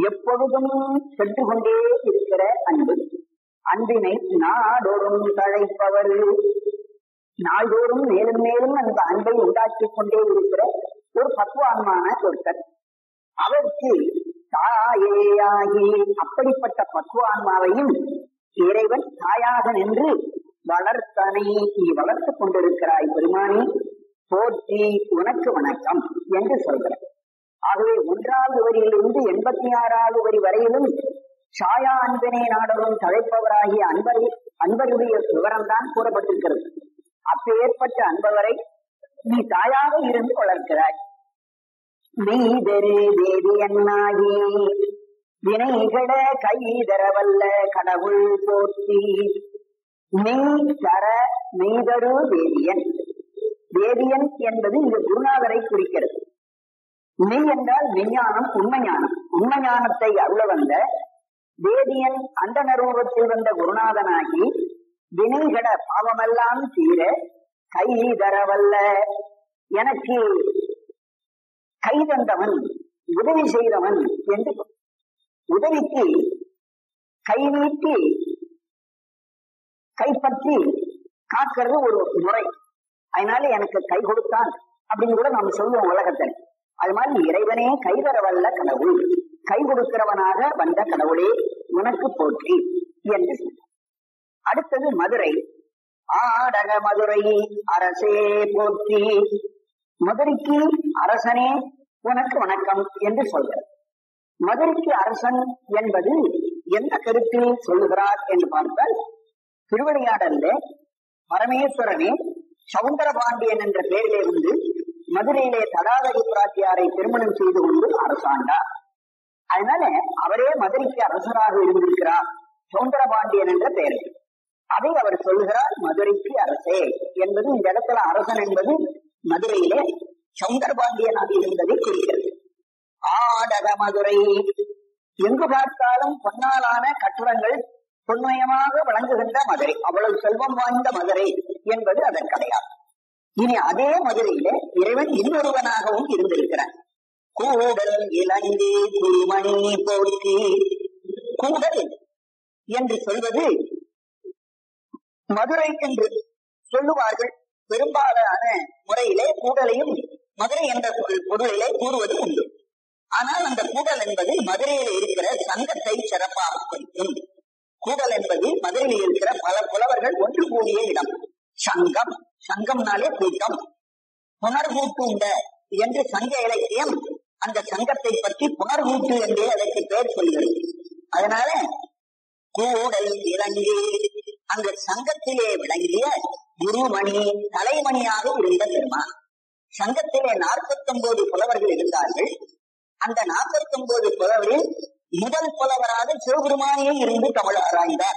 எப்பொழுதும் சென்று கொண்டே இருக்கிற அன்பு. அன்பினை நாடோறும் தழைப்பவர், நாள்தோறும் மேலும் மேலும் அந்த அன்பை உண்டாக்கிக் கொண்டே இருக்கிற ஒரு பக்குவான்மான ஒருத்தர். அவருக்கு தாயேயாகி அப்படிப்பட்ட பக்குவான்மாவையும் இறைவன் தாயாக நின்று வளர்த்தனை நீ வளர்த்துக் கொண்டிருக்கிறாய் பெருமானே, போற்றி உனக்கு வணக்கம் என்று சொல்கிறார். ஆகவே 1வது வரியிலிருந்து 86வது வரி வரையிலும் சாயா அன்பினை நாடலும் தழைப்பவராகிய அன்பருடைய விவரம்தான் கூறப்பட்டிருக்கிறது. அப்பேற்பட்ட அன்பவரை நீ தாயாக இருந்து வளர்க்கிறாய். மெய்தரு தேவியன்னாகி வினைகட கைதரவல்ல கடவுள் போற்றி. மெய்தரு தேவியன். தேவியன் என்பது இந்த குருநாதரை குறிக்கிறது. மெய் என்றால் மெய்ஞானம், உண்மைஞானம். உண்மைஞானத்தை அருள வந்த வேதியன் அந்த நரூபத்தில் வந்த குருநாதனாகி வினைகட பாவமெல்லாம் தீர கை தரவல்ல எனக்கு கை தந்தவன், உதவி செய்தவன் என்று. உதவிக்கு கை நீட்டி கைப்பற்றி காக்கிறது ஒரு முறை. அதனால எனக்கு கை கொடுத்தான் அப்படின்னு கூட நாம் சொல்லுவோம் உலகத்தில். அது மாதிரி இறைவனே கைதரவல்ல கடவுள், கை கொடுக்கிறவனாக வந்த கடவுளே உனக்கு போற்றி என்று சொன்னார். அடுத்தது மதுரை. ஆடக மதுரை அரசே போற்றி. மதுரைக்கு அரசனே உனக்கு வணக்கம் என்று சொல்கிறார். மதுரைக்கு அரசன் என்பது எந்த கருத்தில் சொல்லுகிறார் என்று பார்த்தால், திருவிளையாடல்ல பரமேஸ்வரனே சவுந்தர பாண்டியன் என்ற பெயரிலே வந்து மதுரையிலே தடாதரி பிராட்டியாரை திருமணம் செய்து கொண்டு அரசாண்டார். அதனால அவரே மதுரைக்கு அரசராக இருந்திருக்கிறார், சவுந்தர பாண்டியன் என்ற பெயரில். அதை அவர் சொல்லுகிறார் மதுரைக்கு அரசே என்பது. இந்த இடத்துல அரசன் என்பது மதுரையிலே சவுந்தர பாண்டியனாக இருந்ததை குறிக்கிறது. ஆடக மதுரை, எங்கு பார்த்தாலும் பொன்னாலான கட்டுரங்கள் பொன்மயமாக விளங்குகின்ற மதுரை, அவ்வளவு செல்வம் வாய்ந்த மதுரை என்பது அதன் கிடையாது. இனி அதே மதுரையில இறைவன் இன்னொருவனாகவும் இருந்திருக்கிறான். கூடல் இலங்கை குருமணி போற்றி. கூடல் என்று சொல்வது மதுரை என்று சொல்லுவார்கள். பெரும்பாலான முறையிலே கூடலையும் மதுரை என்ற பொருளிலே கூறுவது உண்டு. ஆனால் அந்த கூடல் என்பது மதுரையில் இருக்கிற சங்கத்தை சிறப்பாக குறிக்கும். கூடல் என்பது மதுரையில் இருக்கிற பல புலவர்கள் ஒன்று கூடிய இடம். சங்கம், சங்கம்னாலே கூட்டம். புனர்கூட்டுண்ட என்று சங்க இலக்கியம் அந்த சங்கத்தை பற்றி புனர்கூட்டு என்றே அதற்கு பெயர் சொல்கிறது. அதனால கூடல் இறங்கி அந்த சங்கத்திலே விளங்கிய குருமணி தலைமணியாக இருந்த பெருமான். சங்கத்திலே 49 புலவர்கள் இருந்தார்கள். அந்த 49 புலவரில் முதல் புலவராக சிவபெருமானியே இருந்து தமிழ் ஆராய்ந்தார்.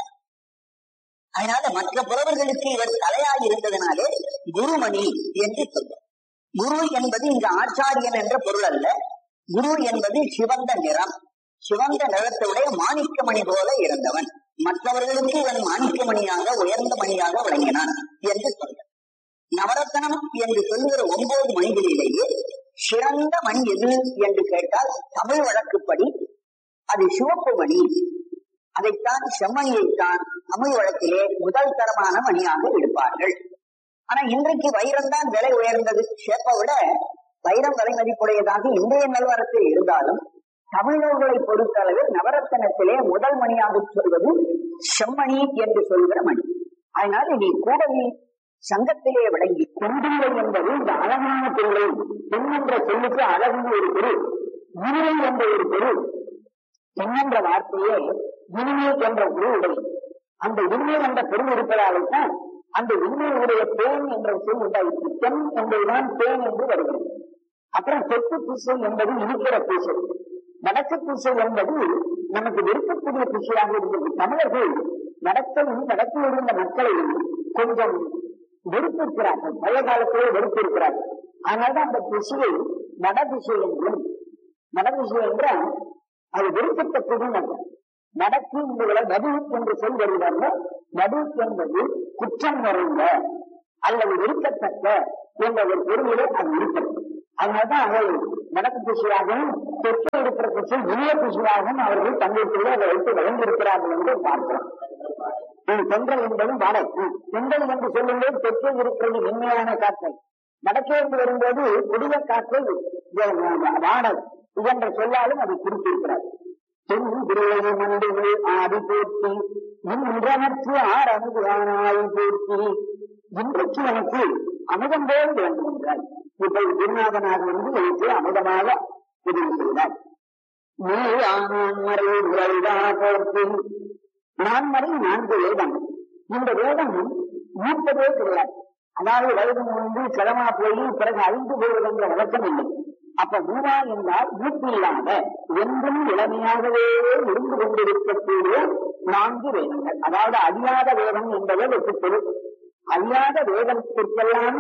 அதனால மற்ற புலவர்களுக்கு இவர் தலையாய் இருந்ததனாலே குருமணி என்று சொல்வார். குரு என்பது இங்கு ஆச்சாரியன் என்ற பொருள் அல்ல. குரு என்பது சிவந்த நிறம், சிவந்த நிறத்துடைய மாணிக்கமணி போல இருந்தவன். மற்றவர்களுக்கு இவன் மாணிக்கமணியாக உயர்ந்த மணியாக விளங்கினான் என்று சொல்றார். நவரத்தனம் என்று சொல்லுகிற 9 மணிகளிலேயே சிறந்த மணி எது என்று கேட்டால் தமிழ் வழக்குப்படி அது சிவப்பு மணி. அதைத்தான் செம்மணியைத்தான் தமிழ் வழக்கிலே முதல் தரமான மணியாக எடுப்பார்கள். ஆனா இன்றைக்கு வைரம் தான் விலை உயர்ந்தது. சேப்பை விட வைரம் விலை மதிப்புடையதாக இன்றைய நிலவரத்தில் இருந்தாலும் தமிழர்களை பொறுத்தளவில் நவரத்தனத்திலே முதல் மணியாக சொல்வது செம்மணி என்று சொல்கிற மணி. அதனால நீ கூடலில் சங்கத்திலே விளங்கி கொண்டுள்ளை என்பது இந்த அழகான பொருளை பெண்ணென்ற சொல்லுக்கு அழகின் ஒரு பொருள், இனிமை என்ற ஒரு பொருள். பெண்ணென்ற வார்த்தையே இனிமை என்ற பொருளுடைய அந்த இனிமை என்ற பொருள் இருப்பதால்தான் அந்த இனிமையுடைய தேன் என்ற சொல் உண்டாயிற்று. பெண் என்பதுதான் தேன் என்று வருகிறது. அப்புறம் சொத்து பூசை என்பது இனிக்கிற பூசை, வடக்கு பூசை என்பது நமக்கு வெறுக்கக்கூடிய பூசையாக இருந்தது. தமிழர்கள் வடக்கில் இருந்த மக்களையும் கொஞ்சம் வெறுப்பிருக்கிறார்கள், பழைய காலத்திலே வெறுப்பிருக்கிறார்கள். அதனால்தான் அந்த திசையை வடதிசை என்றும், வடதிசை என்றால் அது வெறுக்கத்தக்கதும் அல்ல. வடக்கு என்பதை வடு என்று சொல் வருவார்கள். வடு என்பது குற்றம் நிறைந்த அல்லது வெறுக்கத்தக்க என்ற ஒரு பொருளிலே அது இருக்கிறது. அதனால்தான் அவள் வடக்கு திசையாகவும் தெற்கே இருக்கிற திசை இணைய திசையாகவும் அவர்கள் தங்களுக்குள்ளே அதை வைத்து வழங்கியிருக்கிறார்கள் என்று பார்க்கிறோம். தென்றல் என்பதும் வாடை. தென்றல் என்று சொல்லும்போது தெற்கே இருக்கிறது மென்மையான காற்றை, வடக்கே இருந்து வரும்போது கொடிய காற்றை வாடை என்ற சொல்லாலும் அதை குறித்திருக்கிறார். தென்குருளை மண்டுகள் ஆடி போற்றி இன்றனற்கு ஆர் அமுதானாய் போற்றி. இன்றைக்கு எனக்கு அமுதம் போல் வேண்டும் என்றார். இப்போது குருநாதனாக இருந்து எனக்கு அமுதமாக உதவி செய்தார். நீ ஆன்மறை உரைதா போற்றி. நான்மறை 4 வேதம். இந்த வேதம் ஈர்ப்பதே கிடையாது. அதாவது வயது முன்பு சிரமா போய் பிறகு அழிந்து போவது என்ற வழக்கம் இல்லை. அப்ப மூவா என்றால் ஈர்ப்பு இல்லாத என்றும் இளமையாகவே இருந்து கொண்டிருக்கக்கூடிய 4 வேதங்கள். அதாவது அழியாத வேதம் என்பதை வெற்றி பொருள். அழியாத வேதத்திற்கெல்லாம்